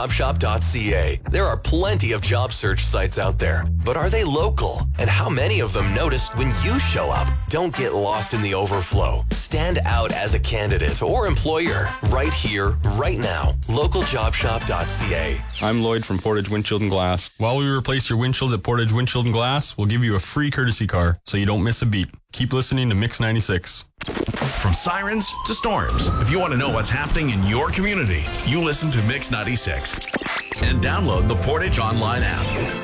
localJobshop.ca. There are plenty of job search sites out there, but are they local? And how many of them notice when you show up? Don't get lost in the overflow. Stand out as a candidate or employer right here, right now. localJobshop.ca. I'm Lloyd from Portage Windshield and Glass. While we replace your windshields at Portage Windshield and Glass, we'll give you a free courtesy car so you don't miss a beat. Keep listening to Mix 96. From sirens to storms, if you want to know what's happening in your community, you listen to Mix 96 and download the Portage Online app.